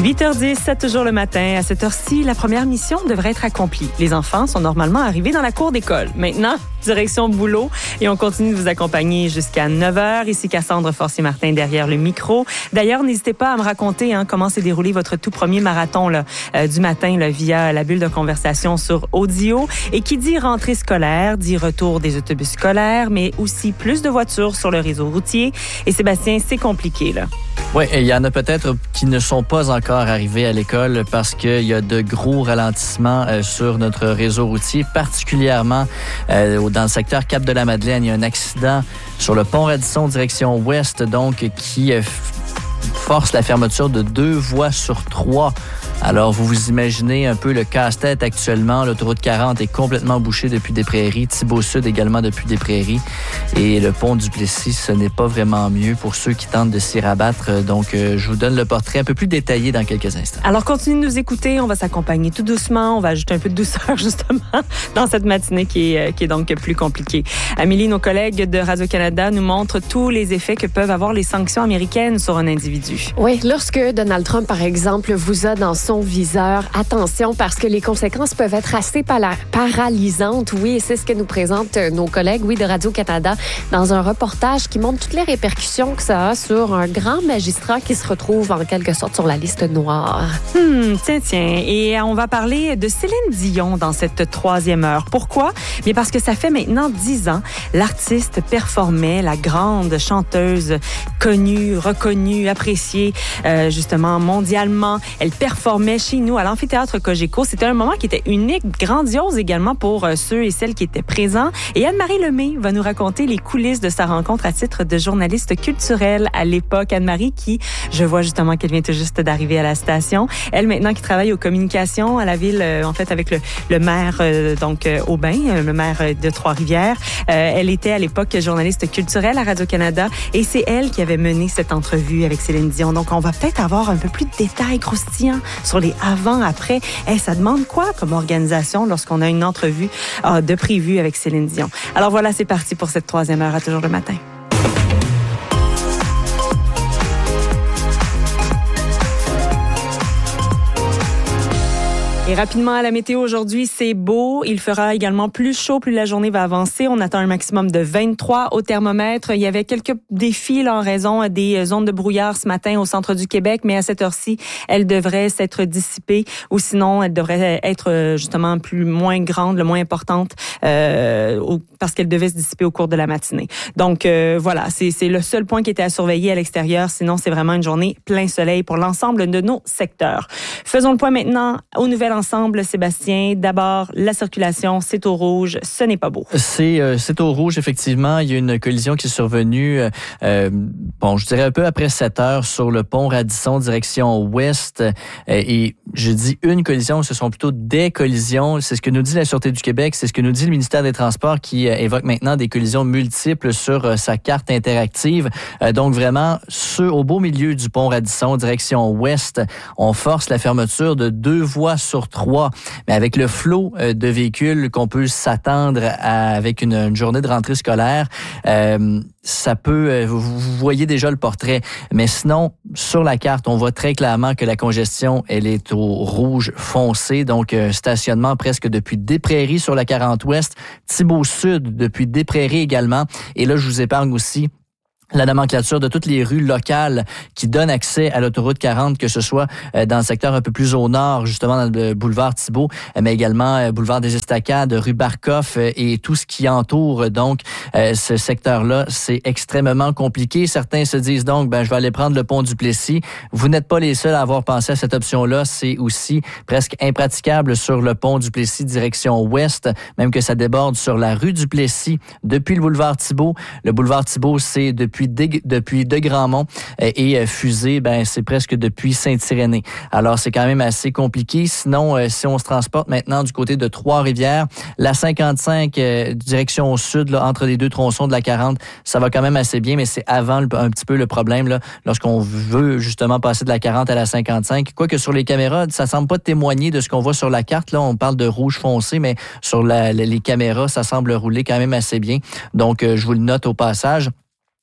8h10, 7 jours le matin. À cette heure-ci, la première mission devrait être accomplie. Les enfants sont normalement arrivés dans la cour d'école. Maintenant, direction boulot. Et on continue de vous accompagner jusqu'à 9h. Ici Cassandre Forcier-Martin derrière le micro. D'ailleurs, n'hésitez pas à me raconter comment s'est déroulé votre tout premier marathon du matin via la bulle de conversation sur audio. Et qui dit rentrée scolaire, dit retour des autobus scolaires, mais aussi plus de voitures sur le réseau routier. Et Sébastien, c'est compliqué, là. Oui, il y en a peut-être qui ne sont pas encore arrivés à l'école parce qu'il y a de gros ralentissements sur notre réseau routier, particulièrement dans le secteur Cap-de-la-Madeleine. Il y a un accident sur le pont Radisson direction ouest, donc qui force la fermeture de 2 voies sur 3. Alors, vous vous imaginez un peu le casse-tête actuellement. L'autoroute 40 est complètement bouchée depuis Des-Prairies. Thibault-Sud également depuis Des-Prairies. Et le pont du Plessis, ce n'est pas vraiment mieux pour ceux qui tentent de s'y rabattre. Donc, je vous donne le portrait un peu plus détaillé dans quelques instants. Alors, continuez de nous écouter. On va s'accompagner tout doucement. On va ajouter un peu de douceur, justement, dans cette matinée qui est donc plus compliquée. Amélie, nos collègues de Radio-Canada nous montrent tous les effets que peuvent avoir les sanctions américaines sur un individu. Oui, lorsque Donald Trump, par exemple, vous a dans son viseur, attention parce que les conséquences peuvent être assez paralysantes. Oui, et c'est ce que nous présentent nos collègues, de Radio-Canada dans un reportage qui montre toutes les répercussions que ça a sur un grand magistrat qui se retrouve en quelque sorte sur la liste noire. Tiens. Et on va parler de Céline Dion dans cette 3e heure. Pourquoi? Bien parce que ça fait maintenant 10 ans, l'artiste performait, la grande chanteuse connue, reconnue, appréciée justement mondialement. Elle performait chez nous à l'amphithéâtre Cogeco. C'était un moment qui était unique, grandiose également pour ceux et celles qui étaient présents. Et Anne-Marie Lemay va nous raconter les coulisses de sa rencontre à titre de journaliste culturelle à l'époque. Anne-Marie qui, je vois justement qu'elle vient tout juste d'arriver à la station. Elle maintenant qui travaille aux communications à la ville, en fait avec le maire Aubin, le maire de Trois-Rivières. Elle était à l'époque journaliste culturelle à Radio-Canada et c'est elle qui avait mené cette entrevue avec Céline Dion. Donc on va peut-être avoir un peu plus de détails croustillants sur les avant-après. Ça demande quoi comme organisation lorsqu'on a une entrevue de prévue avec Céline Dion? Alors voilà, c'est parti pour cette 3e heure à Toujours le matin. Et rapidement à la météo aujourd'hui, c'est beau. Il fera également plus chaud, plus la journée va avancer. On attend un maximum de 23 au thermomètre. Il y avait quelques défis en raison des zones de brouillard ce matin au centre du Québec, mais à cette heure-ci, elles devraient s'être dissipées ou sinon, elles devraient être justement moins grandes, moins importantes parce qu'elles devaient se dissiper au cours de la matinée. Donc voilà, c'est le seul point qui était à surveiller à l'extérieur. Sinon, c'est vraiment une journée plein soleil pour l'ensemble de nos secteurs. Faisons le point maintenant aux nouvelles ensemble, Sébastien. D'abord, la circulation, c'est au rouge. Ce n'est pas beau. C'est au rouge, effectivement. Il y a une collision qui est survenue, je dirais un peu après 7 heures sur le pont Radisson, direction ouest. Et je dis une collision, ce sont plutôt des collisions. C'est ce que nous dit la Sûreté du Québec, c'est ce que nous dit le ministère des Transports qui évoque maintenant des collisions multiples sur sa carte interactive. Donc vraiment, au beau milieu du pont Radisson, direction ouest, on force la fermeture de 2 voies sur 3. Mais avec le flot de véhicules qu'on peut s'attendre avec une journée de rentrée scolaire, ça peut, vous voyez déjà le portrait. Mais sinon, sur la carte, on voit très clairement que la congestion, elle est au rouge foncé. Donc, stationnement presque depuis Des-Prairies sur la 40 ouest, Thibault-Sud depuis Des-Prairies également. Et là, je vous épargne aussi la nomenclature de toutes les rues locales qui donnent accès à l'autoroute 40, que ce soit dans le secteur un peu plus au nord, justement dans le boulevard Thibault, mais également boulevard des Estacades, rue Barkoff et tout ce qui entoure donc ce secteur-là. C'est extrêmement compliqué. Certains se disent donc, je vais aller prendre le pont du Plessis. Vous n'êtes pas les seuls à avoir pensé à cette option-là. C'est aussi presque impraticable sur le pont du Plessis direction ouest, même que ça déborde sur la rue du Plessis depuis le boulevard Thibault. Le boulevard Thibault, c'est depuis de Grandmont et Fusée, c'est presque depuis Saint-Irénée. Alors, c'est quand même assez compliqué. Sinon, si on se transporte maintenant du côté de Trois-Rivières, la 55 direction au sud, là, entre les 2 tronçons de la 40, ça va quand même assez bien, mais c'est avant un petit peu le problème là, lorsqu'on veut justement passer de la 40 à la 55. Quoique sur les caméras, ça semble pas témoigner de ce qu'on voit sur la carte. Là, on parle de rouge foncé, mais sur les caméras, ça semble rouler quand même assez bien. Donc, je vous le note au passage.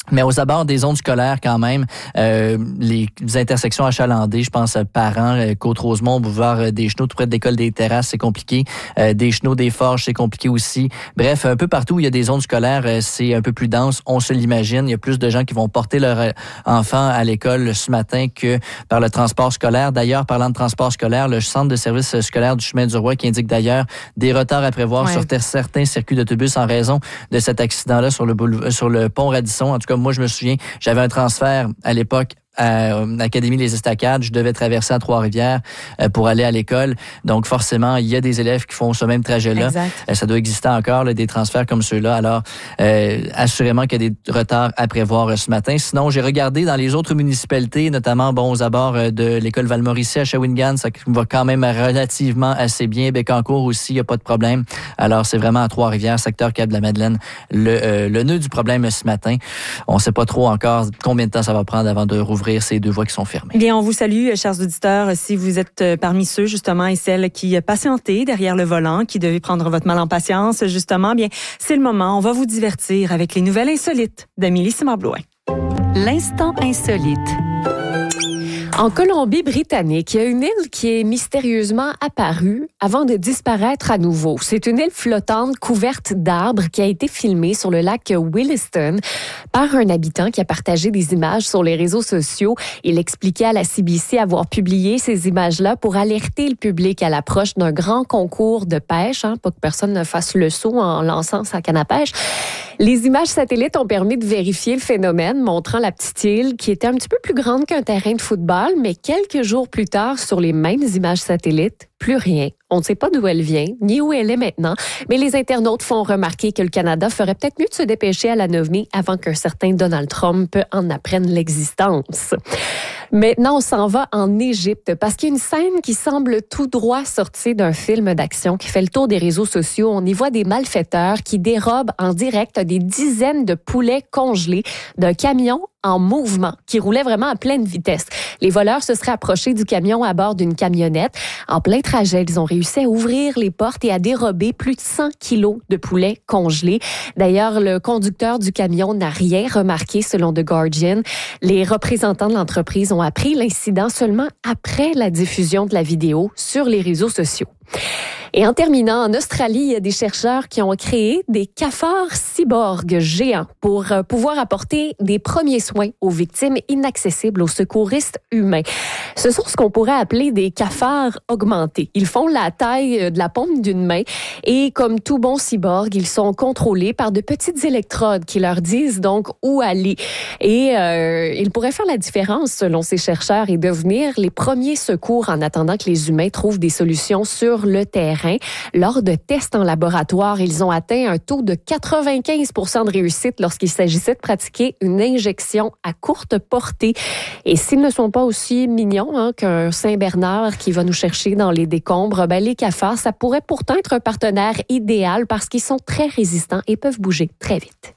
Mais aux abords des zones scolaires, quand même, les intersections achalandées, je pense Parent, Côte-Rosemont, Boulevard des Chenaux, tout près de l'école des Terrasses, c'est compliqué. Des Chenaux, des Forges, c'est compliqué aussi. Bref, un peu partout où il y a des zones scolaires, c'est un peu plus dense, on se l'imagine. Il y a plus de gens qui vont porter leur enfant à l'école ce matin que par le transport scolaire. D'ailleurs, parlant de transport scolaire, le centre de service scolaire du Chemin du Roi qui indique d'ailleurs des retards à prévoir sur certains circuits d'autobus en raison de cet accident-là sur le pont Radisson. En tout cas, moi, je me souviens, j'avais un transfert à l'époque à l'Académie Les Estacades. Je devais traverser à Trois-Rivières pour aller à l'école. Donc, forcément, il y a des élèves qui font ce même trajet-là. Ça doit exister encore, là, des transferts comme ceux-là. Alors, assurément qu'il y a des retards à prévoir ce matin. Sinon, j'ai regardé dans les autres municipalités, notamment aux abords de l'école Val-Mauricie à Shawinigan, ça va quand même relativement assez bien. Bécancour aussi, il n'y a pas de problème. Alors, c'est vraiment à Trois-Rivières, secteur Cap-de-la-Madeleine, le nœud du problème ce matin. On ne sait pas trop encore combien de temps ça va prendre avant de rouvrir ces deux voies qui sont fermées. Bien, on vous salue, chers auditeurs, si vous êtes parmi ceux, justement, et celles qui patientaient derrière le volant, qui devaient prendre votre mal en patience, justement, bien, c'est le moment. On va vous divertir avec les nouvelles insolites d'Amélie Simard-Blouin. L'instant insolite. En Colombie-Britannique, il y a une île qui est mystérieusement apparue avant de disparaître à nouveau. C'est une île flottante couverte d'arbres qui a été filmée sur le lac Williston par un habitant qui a partagé des images sur les réseaux sociaux. Il expliquait à la CBC avoir publié ces images-là pour alerter le public à l'approche d'un grand concours de pêche, pas que personne ne fasse le saut en lançant sa canne à pêche. Les images satellites ont permis de vérifier le phénomène, montrant la petite île qui était un petit peu plus grande qu'un terrain de football, mais quelques jours plus tard, sur les mêmes images satellites, plus rien. On ne sait pas d'où elle vient, ni où elle est maintenant, mais les internautes font remarquer que le Canada ferait peut-être mieux de se dépêcher à la nommer avant qu'un certain Donald Trump en apprenne l'existence. Maintenant, on s'en va en Égypte parce qu'il y a une scène qui semble tout droit sortie d'un film d'action qui fait le tour des réseaux sociaux. On y voit des malfaiteurs qui dérobent en direct des dizaines de poulets congelés d'un camion en mouvement qui roulait vraiment à pleine vitesse. Les voleurs se seraient approchés du camion à bord d'une camionnette. En plein trajet, ils ont réussi à ouvrir les portes et à dérober plus de 100 kilos de poulets congelés. D'ailleurs, le conducteur du camion n'a rien remarqué, selon The Guardian. Les représentants de l'entreprise ont appris l'incident seulement après la diffusion de la vidéo sur les réseaux sociaux. Et en terminant, en Australie, il y a des chercheurs qui ont créé des cafards cyborgs géants pour pouvoir apporter des premiers soins aux victimes inaccessibles aux secouristes humains. Ce sont ce qu'on pourrait appeler des cafards augmentés. Ils font la taille de la paume d'une main et comme tout bon cyborg, ils sont contrôlés par de petites électrodes qui leur disent donc où aller. Et ils pourraient faire la différence, selon ces chercheurs, et devenir les premiers secours en attendant que les humains trouvent des solutions sur le terrain. Lors de tests en laboratoire, ils ont atteint un taux de 95% de réussite lorsqu'il s'agissait de pratiquer une injection à courte portée. Et s'ils ne sont pas aussi mignons qu'un Saint-Bernard qui va nous chercher dans les décombres, les cafards, ça pourrait pourtant être un partenaire idéal parce qu'ils sont très résistants et peuvent bouger très vite.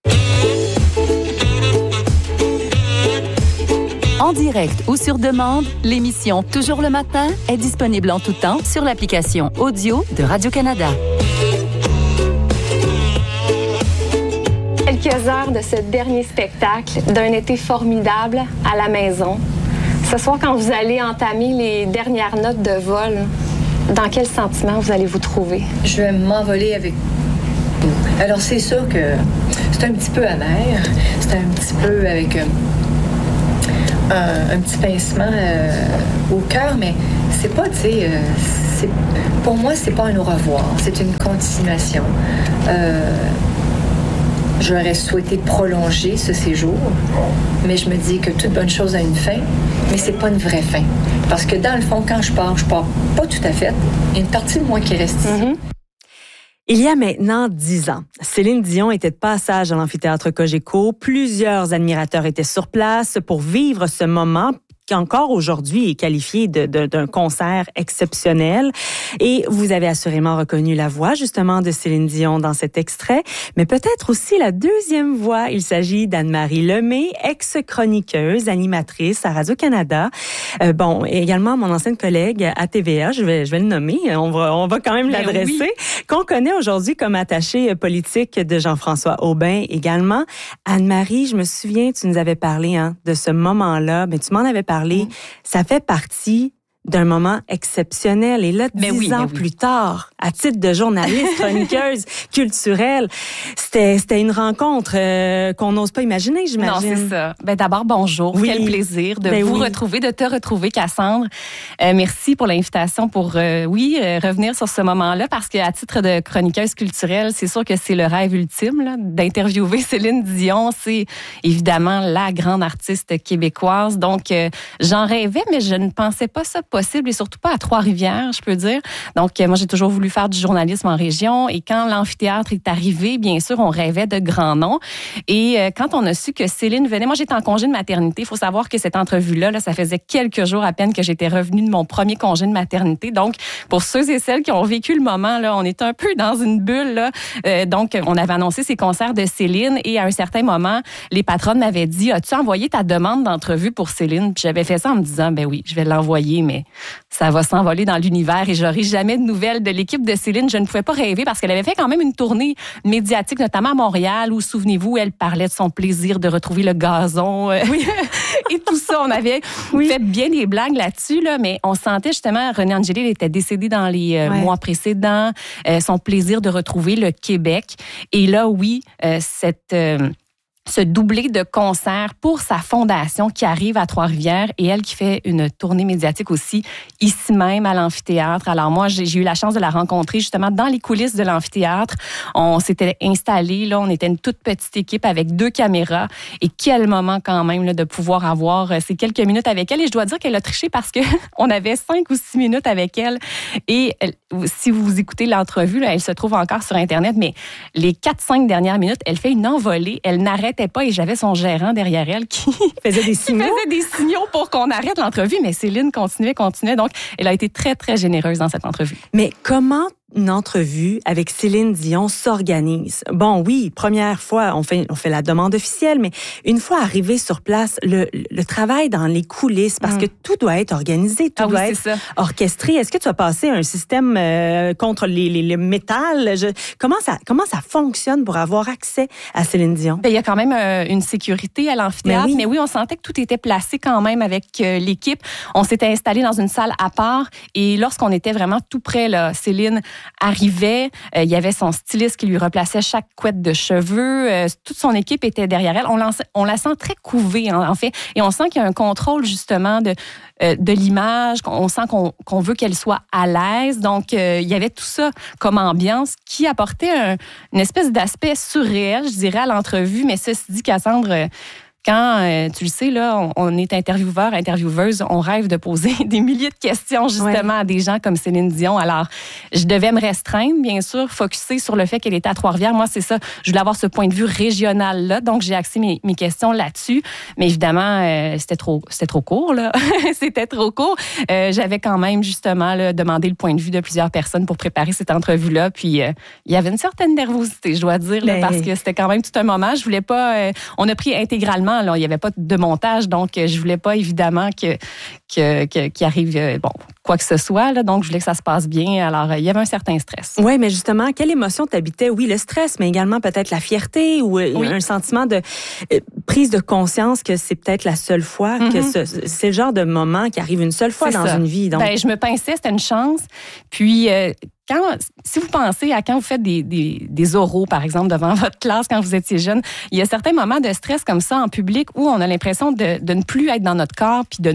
En direct ou sur demande, l'émission Toujours le matin est disponible en tout temps sur l'application audio de Radio-Canada. Quelques heures de ce dernier spectacle d'un été formidable à la maison. Ce soir, quand vous allez entamer les dernières notes de vol, dans quel sentiment vous allez vous trouver? Je vais m'envoler avec vous. Alors, c'est sûr que c'est un petit peu amer. C'est un petit peu avec un petit pincement au cœur, mais c'est pas, tu sais, pour moi, c'est pas un au revoir. C'est une continuation. J'aurais souhaité prolonger ce séjour, mais je me dis que toute bonne chose a une fin, mais c'est pas une vraie fin. Parce que dans le fond, quand je pars pas tout à fait. Il y a une partie de moi qui reste ici. Mm-hmm. Il y a maintenant 10 ans, Céline Dion était de passage à l'amphithéâtre Cogeco. Plusieurs admirateurs étaient sur place pour vivre ce moment qui encore aujourd'hui est qualifié d'un concert exceptionnel. Et vous avez assurément reconnu la voix, justement, de Céline Dion dans cet extrait, mais peut-être aussi la deuxième voix. Il s'agit d'Anne-Marie Lemay, ex-chroniqueuse, animatrice à Radio-Canada. Bon, également mon ancienne collègue à TVA, je vais le nommer, on va quand même l'adresser, qu'on connaît aujourd'hui comme attachée politique de Jean-François Aubin également. Anne-Marie, je me souviens, tu nous avais parlé de ce moment-là, mais tu m'en avais parlé, ça fait partie d'un moment exceptionnel. Et là, 10 ans plus tard, à titre de journaliste, chroniqueuse culturelle, c'était une rencontre qu'on n'ose pas imaginer, j'imagine. Non, c'est ça. D'abord, bonjour. Oui. Quel plaisir de vous retrouver, de te retrouver, Cassandre. Merci pour l'invitation pour, revenir sur ce moment-là, parce qu'à titre de chroniqueuse culturelle, c'est sûr que c'est le rêve ultime, là, d'interviewer Céline Dion. C'est évidemment la grande artiste québécoise. Donc, j'en rêvais, mais je ne pensais pas ça possible, et surtout pas à Trois-Rivières, je peux dire. Donc, moi, j'ai toujours voulu faire du journalisme en région, et quand l'amphithéâtre est arrivé, bien sûr, on rêvait de grands noms. Et quand on a su que Céline venait, moi, j'étais en congé de maternité. Il faut savoir que cette entrevue-là, ça faisait quelques jours à peine que j'étais revenue de mon premier congé de maternité. Donc, pour ceux et celles qui ont vécu le moment, là, on est un peu dans une bulle, là. Donc, on avait annoncé ces concerts de Céline, et à un certain moment, les patronnes m'avaient dit, as-tu envoyé ta demande d'entrevue pour Céline? Puis j'avais fait ça en me disant, oui, je vais l'envoyer, mais ça va s'envoler dans l'univers et j'aurai jamais de nouvelles de l'équipe de Céline. Je ne pouvais pas rêver, parce qu'elle avait fait quand même une tournée médiatique, notamment à Montréal, où, souvenez-vous, elle parlait de son plaisir de retrouver le gazon. Et tout ça, on avait fait bien des blagues là-dessus, là, mais on sentait justement, René Angélil était décédé dans les mois précédents, son plaisir de retrouver le Québec. Et là, ce doublé de concerts pour sa fondation qui arrive à Trois-Rivières, et elle qui fait une tournée médiatique aussi ici même à l'amphithéâtre. Alors moi, j'ai eu la chance de la rencontrer justement dans les coulisses de l'amphithéâtre. On s'était installés, là, on était une toute petite équipe avec 2 caméras, et quel moment quand même là, de pouvoir avoir ces quelques minutes avec elle. Et je dois dire qu'elle a triché, parce que on avait 5 ou 6 minutes avec elle, et si vous écoutez l'entrevue, là, elle se trouve encore sur Internet, mais les 4-5 dernières minutes, elle fait une envolée, elle n'arrête pas, et j'avais son gérant derrière elle qui faisait des signaux pour qu'on arrête l'entrevue, mais Céline continuait. Donc, elle a été très, très généreuse dans cette entrevue. Mais comment une entrevue avec Céline Dion s'organise? Bon, oui, première fois, on fait la demande officielle, mais une fois arrivé sur place, le travail dans les coulisses, parce que tout doit être organisé, tout doit être orchestré. Est-ce que tu as passé un système contre les métals? Comment ça fonctionne pour avoir accès à Céline Dion? Il y a quand même une sécurité à l'amphithéâtre, mais oui, on sentait que tout était placé quand même avec l'équipe. On s'était installé dans une salle à part, et lorsqu'on était vraiment tout près, là, Céline arrivait, il y avait son styliste qui lui replaçait chaque couette de cheveux, toute son équipe était derrière elle. On la sent très couvée, en fait, et on sent qu'il y a un contrôle justement de l'image, on sent qu'on veut qu'elle soit à l'aise. Donc, il y avait tout ça comme ambiance qui apportait une espèce d'aspect surréel, je dirais, à l'entrevue. Mais ceci dit, Cassandre, quand, tu le sais, là, on est intervieweur, intervieweuse, on rêve de poser des milliers de questions, justement, à des gens comme Céline Dion. Alors, je devais me restreindre, bien sûr, focusser sur le fait qu'elle était à Trois-Rivières. Moi, c'est ça, je voulais avoir ce point de vue régional-là, donc j'ai axé mes questions là-dessus. Mais évidemment, c'était trop court, là. C'était trop court. J'avais quand même, justement, là, demandé le point de vue de plusieurs personnes pour préparer cette entrevue-là. Puis, il y avait une certaine nervosité, je dois dire, là, parce que c'était quand même tout un moment. Je voulais pas... on a pris intégralement. Alors, il n'y avait pas de montage, donc je voulais pas évidemment qu'il arrive quoi que ce soit. Là, donc, je voulais que ça se passe bien. Alors, il y avait un certain stress. Oui, mais justement, quelle émotion t'habitait? Oui, le stress, mais également peut-être la fierté ou un sentiment de prise de conscience que c'est peut-être la seule fois, que c'est le genre de moment qui arrive une seule fois dans une vie. Donc... je me pinçais, c'était une chance. Puis... si vous pensez à quand vous faites des oraux, par exemple, devant votre classe quand vous étiez jeune, il y a certains moments de stress comme ça en public où on a l'impression de ne plus être dans notre corps puis de ne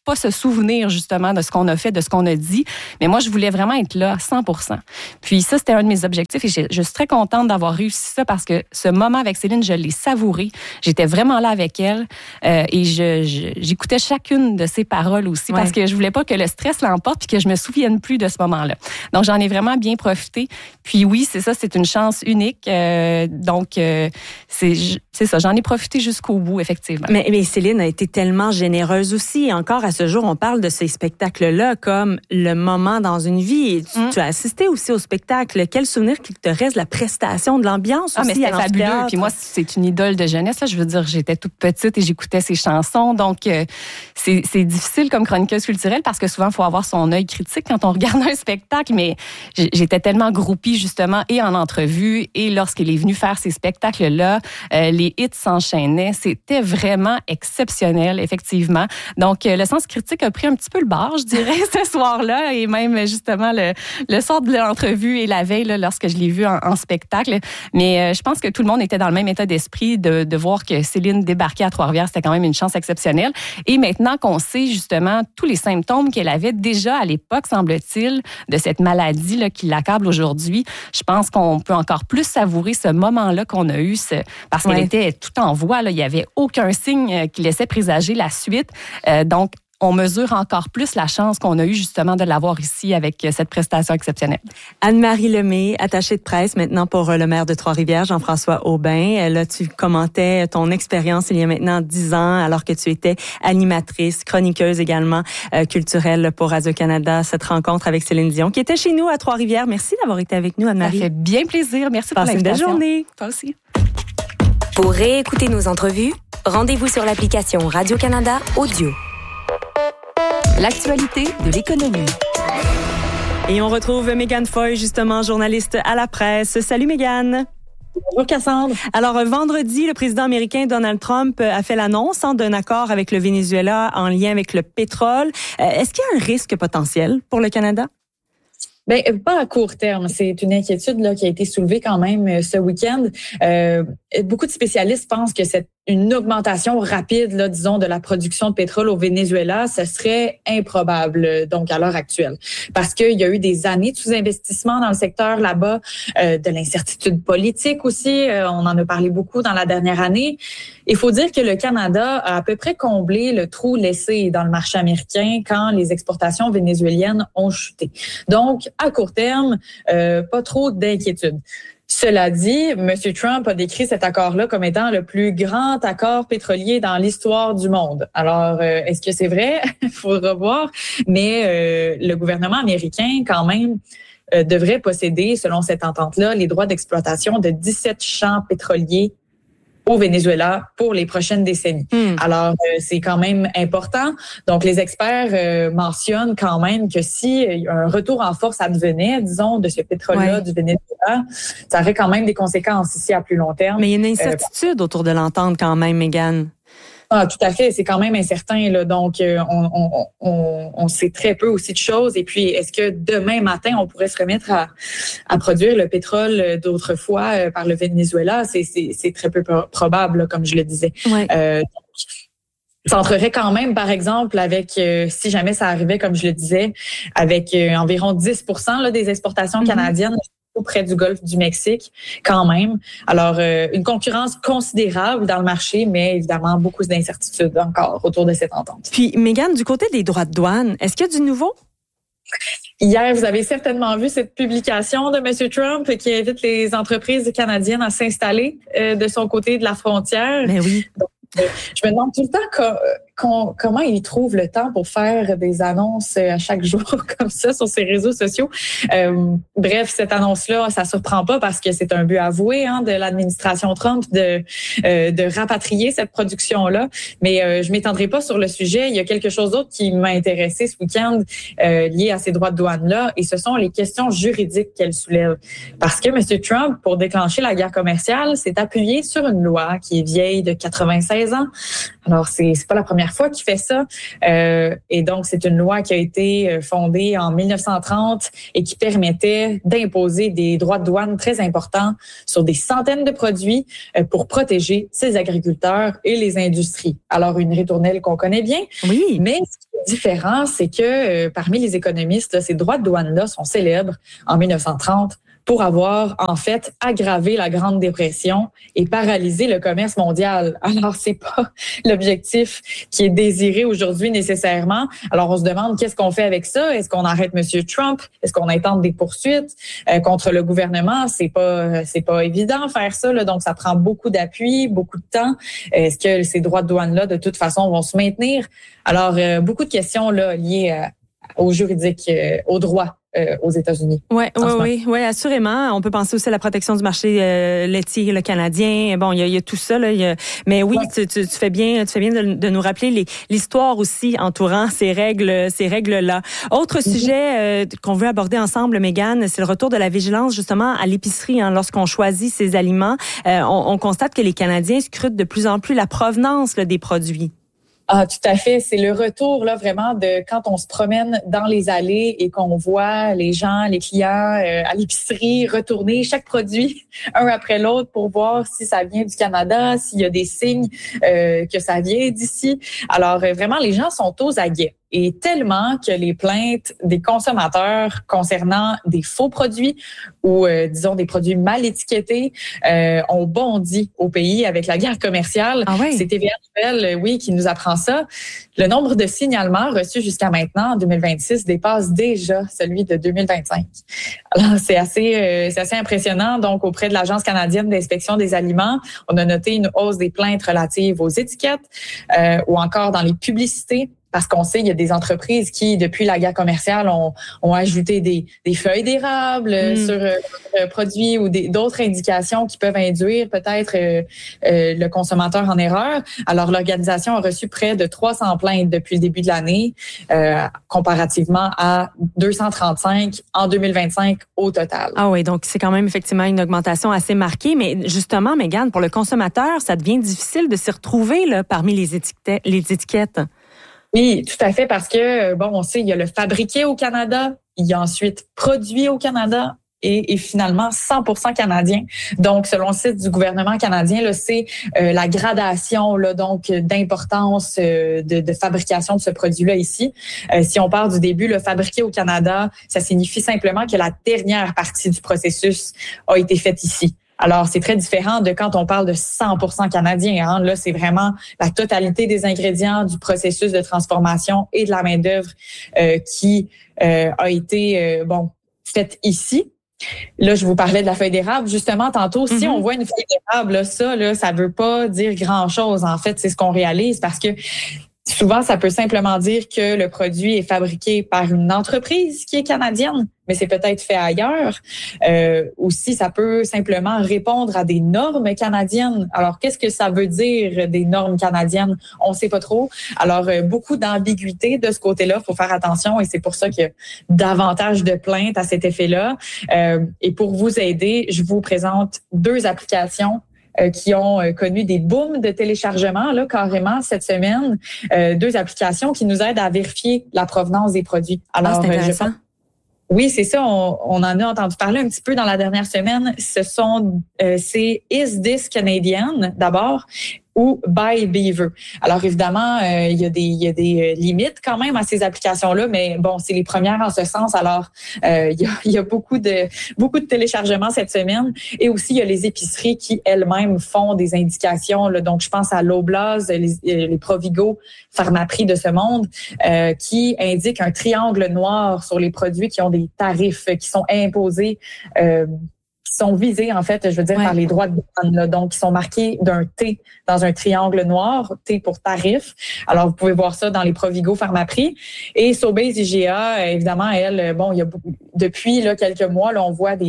pas se souvenir justement de ce qu'on a fait, de ce qu'on a dit. Mais moi, je voulais vraiment être là à 100%. Puis ça, c'était un de mes objectifs et je suis très contente d'avoir réussi ça parce que ce moment avec Céline, je l'ai savouré. J'étais vraiment là avec elle et j'écoutais chacune de ses paroles aussi parce que je voulais pas que le stress l'emporte puis que je me souvienne plus de ce moment-là. Donc, j'en ai vraiment bien profité. Puis oui, c'est ça, c'est une chance unique. Donc, c'est ça, j'en ai profité jusqu'au bout, effectivement. Mais Céline a été tellement généreuse aussi. Et encore à ce jour, on parle de ces spectacles-là comme le moment dans une vie. Et tu as assisté aussi au spectacle. Quel souvenir qu'il te reste, la prestation, de l'ambiance aussi. Mais c'était fabuleux. Puis moi, c'est une idole de jeunesse. Là. Je veux dire, j'étais toute petite et j'écoutais ses chansons. Donc, c'est difficile comme chroniqueuse culturelle parce que souvent, il faut avoir son œil critique quand on regarde un spectacle. Mais j'étais tellement groupie, justement, et en entrevue, et lorsqu'il est venu faire ces spectacles-là, les hits s'enchaînaient. C'était vraiment exceptionnel, effectivement. Donc, le sens critique a pris un petit peu le bord, je dirais, ce soir-là, et même, justement, le soir de l'entrevue et la veille, là, lorsque je l'ai vu en spectacle. Mais je pense que tout le monde était dans le même état d'esprit de voir que Céline débarquait à Trois-Rivières. C'était quand même une chance exceptionnelle. Et maintenant qu'on sait, justement, tous les symptômes qu'elle avait déjà à l'époque, semble-t-il, de cette maladie là, qui l'accable aujourd'hui, je pense qu'on peut encore plus savourer ce moment-là qu'on a eu, parce qu'elle était tout en voix. Là. Il n'y avait aucun signe qui laissait présager la suite. Donc, on mesure encore plus la chance qu'on a eue justement de l'avoir ici avec cette prestation exceptionnelle. Anne-Marie Lemay, attachée de presse maintenant pour le maire de Trois-Rivières, Jean-François Aubin. Là, tu commentais ton expérience il y a maintenant 10 ans, alors que tu étais animatrice, chroniqueuse également culturelle pour Radio-Canada. Cette rencontre avec Céline Dion, qui était chez nous à Trois-Rivières. Merci d'avoir été avec nous, Anne-Marie. Ça fait bien plaisir. Merci pour l'invitation. Passe une belle journée. Toi aussi. Pour réécouter nos entrevues, rendez-vous sur l'application Radio-Canada Audio. L'actualité de l'économie. Et on retrouve Mégane Foy, justement, journaliste à la presse. Salut Mégane. Bonjour Cassandre. Alors, vendredi, le président américain Donald Trump a fait l'annonce d'un accord avec le Venezuela en lien avec le pétrole. Est-ce qu'il y a un risque potentiel pour le Canada? Ben, pas à court terme. C'est une inquiétude là qui a été soulevée quand même ce week-end. Beaucoup de spécialistes pensent que c'est une augmentation rapide, là, disons, de la production de pétrole au Venezuela, ce serait improbable, donc, à l'heure actuelle. Parce qu'il y a eu des années de sous-investissement dans le secteur là-bas, de l'incertitude politique aussi. On en a parlé beaucoup dans la dernière année. Il faut dire que le Canada a à peu près comblé le trou laissé dans le marché américain quand les exportations vénézuéliennes ont chuté. Donc, à court terme, pas trop d'inquiétude. Cela dit, M. Trump a décrit cet accord-là comme étant le plus grand accord pétrolier dans l'histoire du monde. Alors, est-ce que c'est vrai? Il faut revoir. Mais le gouvernement américain, quand même, devrait posséder, selon cette entente-là, les droits d'exploitation de 17 champs pétroliers au Venezuela pour les prochaines décennies. Alors, c'est quand même important. Donc, les experts mentionnent quand même que si un retour en force advenait, disons, de ce pétrole-là du Venezuela, ça aurait quand même des conséquences ici à plus long terme. Mais il y a une incertitude autour de l'entente quand même, Mégane. Ah, tout à fait. C'est quand même incertain, là. Donc, on sait très peu aussi de choses. Et puis, est-ce que demain matin, on pourrait se remettre à produire le pétrole d'autrefois par le Venezuela? C'est très peu probable, là, comme je le disais. Ouais. Ça entrerait quand même, par exemple, avec, si jamais ça arrivait, comme je le disais, avec environ 10% là, des exportations canadiennes près du golfe du Mexique, quand même. Alors, une concurrence considérable dans le marché, mais évidemment, beaucoup d'incertitudes encore autour de cette entente. Puis, Mégane, du côté des droits de douane, est-ce qu'il y a du nouveau? Hier, vous avez certainement vu cette publication de M. Trump qui invite les entreprises canadiennes à s'installer de son côté de la frontière. Mais oui. Donc, je me demande tout le temps comment il trouve le temps pour faire des annonces à chaque jour comme ça sur ses réseaux sociaux. Bref, cette annonce-là, ça surprend pas parce que c'est un but avoué de l'administration Trump de rapatrier cette production-là. Mais je m'étendrai pas sur le sujet. Il y a quelque chose d'autre qui m'a intéressé ce week-end lié à ces droits de douane-là, et ce sont les questions juridiques qu'elle soulève. Parce que M. Trump, pour déclencher la guerre commerciale, s'est appuyé sur une loi qui est vieille de 96 ans. Alors, c'est pas la première première fois qu'il fait ça. Et donc, c'est une loi qui a été fondée en 1930 et qui permettait d'imposer des droits de douane très importants sur des centaines de produits pour protéger ces agriculteurs et les industries. Alors, une ritournelle qu'on connaît bien. Oui. Mais ce qui est différent, c'est que parmi les économistes, là, ces droits de douane-là sont célèbres en 1930 pour avoir, en fait, aggravé la Grande Dépression et paralysé le commerce mondial. Alors, c'est pas l'objectif qui est désiré aujourd'hui nécessairement. Alors, on se demande qu'est-ce qu'on fait avec ça? Est-ce qu'on arrête M. Trump? Est-ce qu'on intente des poursuites contre le gouvernement? C'est pas évident de faire ça, là, donc ça prend beaucoup d'appui, beaucoup de temps. Est-ce que ces droits de douane-là, de toute façon, vont se maintenir? Alors, beaucoup de questions là liées au juridique, au droit. Aux États-Unis. Oui, assurément. On peut penser aussi à la protection du marché laitier le canadien. Bon, il y a tout ça là. Mais oui, tu fais bien de nous rappeler l'histoire aussi entourant ces règles-là. Autre sujet qu'on veut aborder ensemble, Mégane, c'est le retour de la vigilance justement à l'épicerie. Lorsqu'on choisit ses aliments, on constate que les Canadiens scrutent de plus en plus la provenance des produits. Ah, tout à fait. C'est le retour là vraiment de quand on se promène dans les allées et qu'on voit les gens, les clients à l'épicerie retourner chaque produit un après l'autre pour voir si ça vient du Canada, s'il y a des signes que ça vient d'ici. Alors vraiment, les gens sont aux aguets. Et tellement que les plaintes des consommateurs concernant des faux produits ou, disons, des produits mal étiquetés ont bondi au pays avec la guerre commerciale. Ah oui? C'est TVA Nouvelle, qui nous apprend ça. Le nombre de signalements reçus jusqu'à maintenant, en 2026, dépasse déjà celui de 2025. Alors, c'est assez impressionnant. Donc, auprès de l'Agence canadienne d'inspection des aliments, on a noté une hausse des plaintes relatives aux étiquettes ou encore dans les publicités. Parce qu'on sait, il y a des entreprises qui, depuis la guerre commerciale, ont ajouté des feuilles d'érable sur produits ou d'autres indications qui peuvent induire peut-être le consommateur en erreur. Alors, l'organisation a reçu près de 300 plaintes depuis le début de l'année, comparativement à 235 en 2025 au total. Ah oui, donc c'est quand même effectivement une augmentation assez marquée. Mais justement, Mégane, pour le consommateur, ça devient difficile de s'y retrouver là, parmi les étiquettes. Oui, tout à fait, parce que, on sait, il y a le fabriqué au Canada, il y a ensuite produit au Canada et finalement 100% canadien. Donc, selon le site du gouvernement canadien, là, c'est la gradation là, donc d'importance de fabrication de ce produit-là ici. Si on part du début, le fabriqué au Canada, ça signifie simplement que la dernière partie du processus a été faite ici. Alors, c'est très différent de quand on parle de 100% canadien. Là, c'est vraiment la totalité des ingrédients du processus de transformation et de la main-d'œuvre qui a été faite ici. Là, je vous parlais de la feuille d'érable. Justement, tantôt, si on voit une feuille d'érable, là, ça veut pas dire grand-chose. En fait, c'est ce qu'on réalise parce que souvent, ça peut simplement dire que le produit est fabriqué par une entreprise qui est canadienne, mais c'est peut-être fait ailleurs. Aussi, ça peut simplement répondre à des normes canadiennes. Alors, qu'est-ce que ça veut dire, des normes canadiennes? On ne sait pas trop. Alors, beaucoup d'ambiguïté de ce côté-là. Il faut faire attention et c'est pour ça qu'il y a davantage de plaintes à cet effet-là. Et pour vous aider, je vous présente 2 applications qui ont connu des booms de téléchargement là carrément cette semaine. 2 applications qui nous aident à vérifier la provenance des produits. Alors, c'est intéressant. Oui, c'est ça. On en a entendu parler un petit peu dans la dernière semaine. C'est Is This Canadian d'abord ou Buy Beaver. Alors évidemment, il y a des limites quand même à ces applications-là, mais bon, c'est les premières en ce sens. Alors il y a beaucoup de téléchargements cette semaine, et aussi il y a les épiceries qui elles-mêmes font des indications. Là, donc je pense à Loblaws, les Provigo, Pharmaprix de ce monde, qui indiquent un triangle noir sur les produits qui ont des tarifs qui sont imposés. Qui sont visés, en fait, je veux dire, par les droits de douane, là, donc qui sont marqués d'un T dans un triangle noir, T pour tarif. Alors, vous pouvez voir ça dans les Provigo, Pharmaprix. Et Sobeys IGA, évidemment, elle, il y a depuis là, quelques mois, là, on voit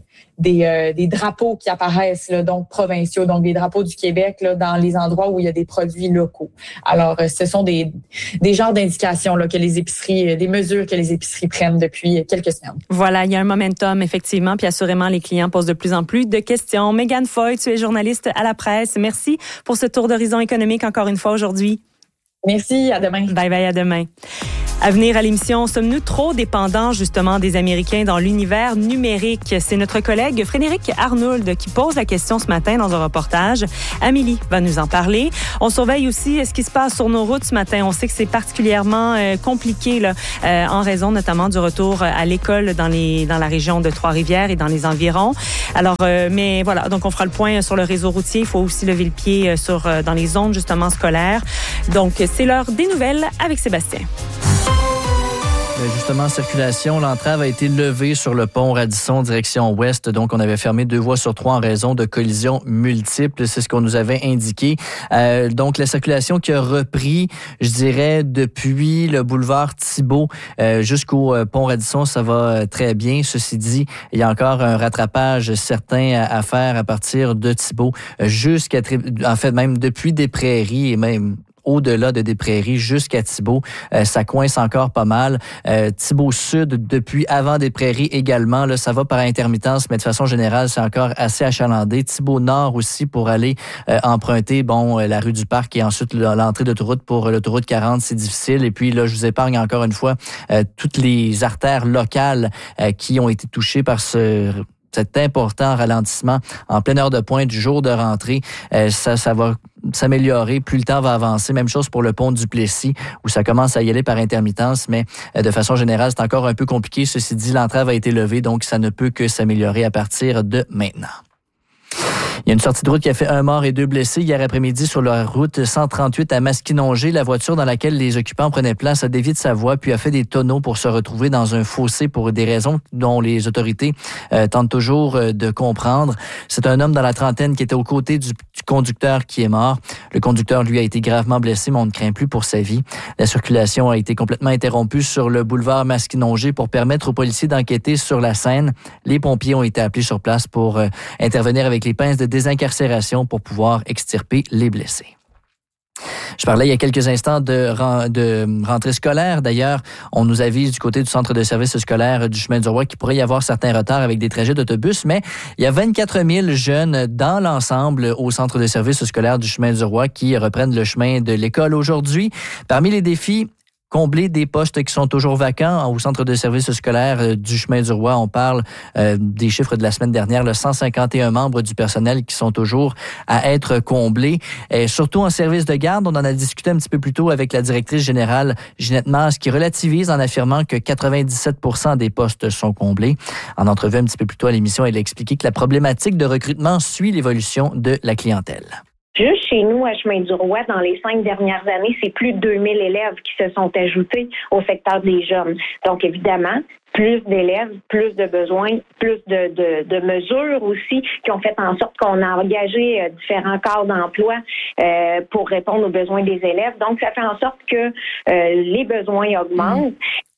des drapeaux qui apparaissent, là, donc provinciaux, donc des drapeaux du Québec là, dans les endroits où il y a des produits locaux. Alors, ce sont des genres d'indications là, que les épiceries, des mesures que les épiceries prennent depuis quelques semaines. Voilà, il y a un momentum, effectivement, puis assurément, les clients posent de plus en plus de questions. Mégane Foy, tu es journaliste à La Presse. Merci pour ce tour d'horizon économique encore une fois aujourd'hui. Merci, à demain. Bye bye, à demain. À venir à l'émission, sommes-nous trop dépendants justement des Américains dans l'univers numérique? C'est notre collègue Frédéric Arnould qui pose la question ce matin dans un reportage. Amélie va nous en parler. On surveille aussi ce qui se passe sur nos routes ce matin. On sait que c'est particulièrement compliqué là, en raison notamment du retour à l'école dans la région de Trois-Rivières et dans les environs. Alors, mais voilà, donc on fera le point sur le réseau routier. Il faut aussi lever le pied dans les zones justement scolaires. Donc, c'est l'heure des nouvelles avec Sébastien. Justement, circulation, l'entrave a été levée sur le pont Radisson, direction ouest. Donc, on avait fermé 2 voies sur 3 en raison de collisions multiples. C'est ce qu'on nous avait indiqué. Donc, la circulation qui a repris, je dirais, depuis le boulevard Thibault jusqu'au pont Radisson, ça va très bien. Ceci dit, il y a encore un rattrapage certain à faire à partir de Thibault en fait, même depuis Des-Prairies et même au-delà de Des-Prairies jusqu'à Thibault. Ça coince encore pas mal. Thibault Sud, depuis avant Des-Prairies également, là, ça va par intermittence, mais de façon générale, c'est encore assez achalandé. Thibault Nord aussi pour aller emprunter la rue du Parc et ensuite l'entrée d'autoroute pour l'autoroute 40, c'est difficile. Et puis là, je vous épargne encore une fois toutes les artères locales qui ont été touchées par cet important ralentissement en pleine heure de pointe du jour de rentrée. Ça va s'améliorer, plus le temps va avancer. Même chose pour le pont du Plessis, où ça commence à y aller par intermittence, mais de façon générale, c'est encore un peu compliqué. Ceci dit, l'entrave a été levée, donc ça ne peut que s'améliorer à partir de maintenant. Il y a une sortie de route qui a fait 1 mort et 2 blessés hier après-midi sur la route 138 à Masquinongé. La voiture dans laquelle les occupants prenaient place a dévié de sa voie puis a fait des tonneaux pour se retrouver dans un fossé pour des raisons dont les autorités tentent toujours de comprendre. C'est un homme dans la trentaine qui était aux côtés du conducteur qui est mort. Le conducteur, lui, a été gravement blessé, mais on ne craint plus pour sa vie. La circulation a été complètement interrompue sur le boulevard Masquinongé pour permettre aux policiers d'enquêter sur la scène. Les pompiers ont été appelés sur place pour intervenir avec les pinces de désincarcération pour pouvoir extirper les blessés. Je parlais il y a quelques instants de rentrée scolaire. D'ailleurs, on nous avise du côté du centre de services scolaires du chemin du Roi qu'il pourrait y avoir certains retards avec des trajets d'autobus, mais il y a 24 000 jeunes dans l'ensemble au centre de services scolaires du chemin du Roi qui reprennent le chemin de l'école aujourd'hui. Parmi les défis, combler des postes qui sont toujours vacants au centre de services scolaires du chemin du Roi. On parle des chiffres de la semaine dernière, 151 membres du personnel qui sont toujours à être comblés. Et surtout en service de garde, on en a discuté un petit peu plus tôt avec la directrice générale Ginette Mas qui relativise en affirmant que 97% des postes sont comblés. En entrevue un petit peu plus tôt à l'émission, elle a expliqué que la problématique de recrutement suit l'évolution de la clientèle. Juste chez nous, à Chemin du Roi, dans les 5 dernières années, c'est plus de 2000 élèves qui se sont ajoutés au secteur des jeunes. Donc, évidemment, plus d'élèves, plus de besoins, plus de mesures aussi qui ont fait en sorte qu'on a engagé différents corps d'emploi pour répondre aux besoins des élèves. Donc, ça fait en sorte que les besoins augmentent.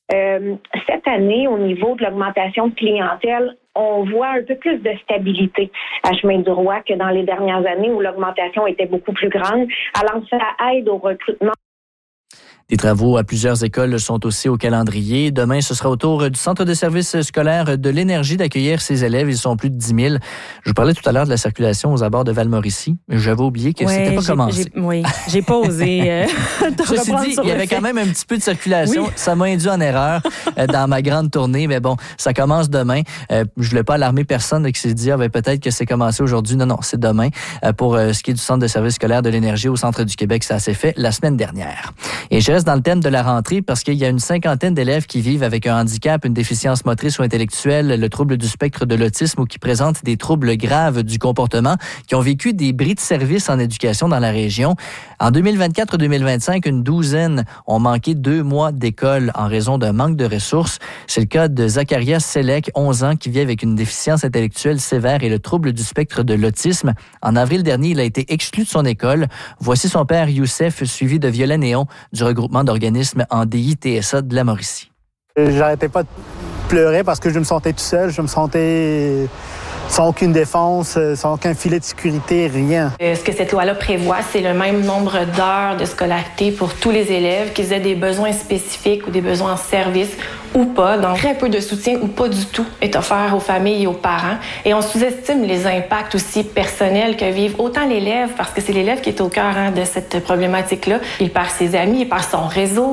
Cette année, au niveau de l'augmentation de clientèle, on voit un peu plus de stabilité à Chemin du Roi que dans les dernières années où l'augmentation était beaucoup plus grande. Alors, ça aide au recrutement. Des travaux à plusieurs écoles sont aussi au calendrier. Demain, ce sera au tour du centre de services scolaires de l'Énergie d'accueillir ses élèves. Ils sont plus de 10 000. Je vous parlais tout à l'heure de la circulation aux abords de Val-Mauricie. J'avais oublié que c'était pas commencé. J'ai pas osé Ceci dit, il y avait quand même un petit peu de circulation. Oui. Ça m'a induit en erreur dans ma grande tournée. Mais bon, ça commence demain. Je voulais pas alarmer personne qui s'est dit peut-être que c'est commencé aujourd'hui. Non, c'est demain. Pour ce qui est du centre de services scolaires de l'Énergie au centre du Québec, ça s'est fait la semaine dernière. Et je reste dans le thème de la rentrée parce qu'il y a une 50aine d'élèves qui vivent avec un handicap, une déficience motrice ou intellectuelle, le trouble du spectre de l'autisme ou qui présentent des troubles graves du comportement, qui ont vécu des bris de service en éducation dans la région. En 2024-2025, une douzaine ont manqué 2 mois d'école en raison d'un manque de ressources. C'est le cas de Zacharias Selek, 11 ans, qui vit avec une déficience intellectuelle sévère et le trouble du spectre de l'autisme. En avril dernier, il a été exclu de son école. Voici son père Youssef, suivi de Violet Néon du regroupement d'organismes en DI-TSA de la Mauricie. J'arrêtais pas de pleurer parce que je me sentais tout seul. Je me sentais sans aucune défense, sans aucun filet de sécurité, rien. Ce que cette loi-là prévoit, c'est le même nombre d'heures de scolarité pour tous les élèves, qu'ils aient des besoins spécifiques ou des besoins en service ou pas. Donc, très peu de soutien ou pas du tout est offert aux familles et aux parents. Et on sous-estime les impacts aussi personnels que vivent autant l'élève, parce que c'est l'élève qui est au cœur de cette problématique-là. Il perd ses amis, il perd son réseau.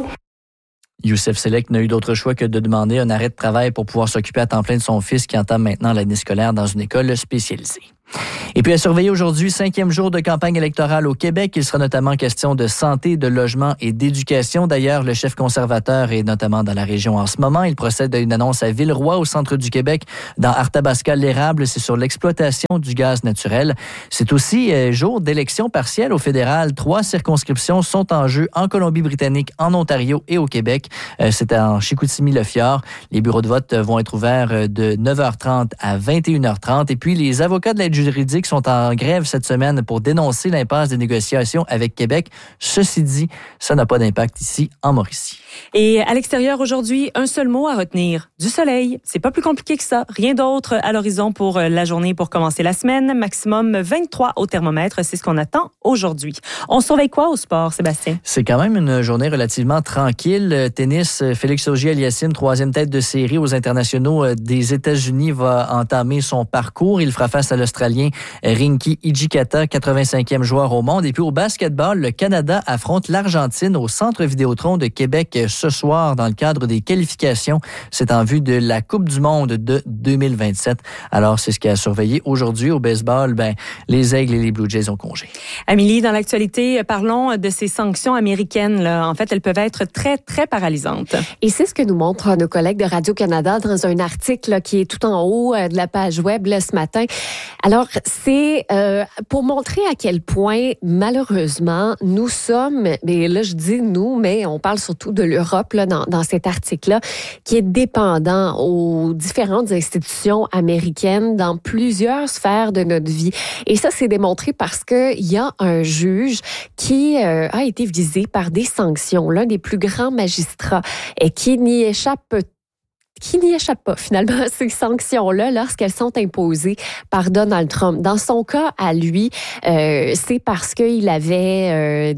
Youssef Selek n'a eu d'autre choix que de demander un arrêt de travail pour pouvoir s'occuper à temps plein de son fils qui entame maintenant l'année scolaire dans une école spécialisée. Et puis à surveiller aujourd'hui, 5e jour de campagne électorale au Québec. Il sera notamment question de santé, de logement et d'éducation. D'ailleurs, le chef conservateur est notamment dans la région en ce moment. Il procède à une annonce à Villeroy, au centre du Québec, dans Arthabasca-l'Érable. C'est sur l'exploitation du gaz naturel. C'est aussi jour d'élection partielle au fédéral. 3 circonscriptions sont en jeu en Colombie-Britannique, en Ontario et au Québec. C'est en Chicoutimi-le-Fjord. Les bureaux de vote vont être ouverts de 9h30 à 21h30. Et puis, les avocats de l'aide juridiques sont en grève cette semaine pour dénoncer l'impasse des négociations avec Québec. Ceci dit, ça n'a pas d'impact ici en Mauricie. Et à l'extérieur aujourd'hui, un seul mot à retenir, du soleil. C'est pas plus compliqué que ça. Rien d'autre à l'horizon pour la journée pour commencer la semaine. Maximum 23 au thermomètre, c'est ce qu'on attend aujourd'hui. On surveille quoi au sport, Sébastien? C'est quand même une journée relativement tranquille. Tennis, Félix Auger-Aliassime, 3e tête de série aux internationaux des États-Unis, va entamer son parcours. Il fera face à l'Australien Rinky Hijikata, 85e joueur au monde. Et puis au basketball, le Canada affronte l'Argentine au Centre Vidéotron de Québec ce soir dans le cadre des qualifications. C'est en vue de la Coupe du monde de 2027. Alors, c'est ce qui a surveillé aujourd'hui au baseball. Les Aigles et les Blue Jays ont congé. Amélie, dans l'actualité, parlons de ces sanctions américaines. Là. En fait, elles peuvent être très, très paralysantes. Et c'est ce que nous montrent nos collègues de Radio-Canada dans un article là, qui est tout en haut de la page web là, ce matin. Alors, c'est pour montrer à quel point, malheureusement, nous sommes, mais là, je dis nous, mais on parle surtout de l'Europe là, dans cet article-là, qui est dépendant aux différentes institutions américaines dans plusieurs sphères de notre vie. Et ça, c'est démontré parce qu'il y a un juge qui a été visé par des sanctions, l'un des plus grands magistrats, et qui n'y échappe pas, finalement, à ces sanctions-là lorsqu'elles sont imposées par Donald Trump. Dans son cas, à lui, c'est parce qu'il avait,